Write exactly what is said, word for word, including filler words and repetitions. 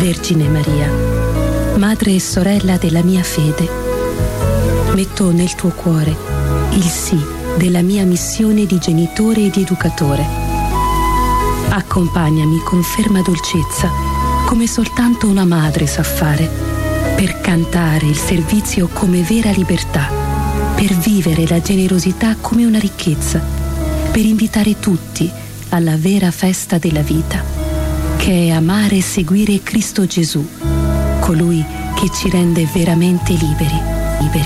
Vergine Maria, madre e sorella della mia fede, metto nel tuo cuore il sì della mia missione di genitore e di educatore. Accompagnami con ferma dolcezza, come soltanto una madre sa fare, per cantare il servizio come vera libertà, per vivere la generosità come una ricchezza, per invitare tutti alla vera festa della vita, che è amare e seguire Cristo Gesù, colui che ci rende veramente liberi, liberi.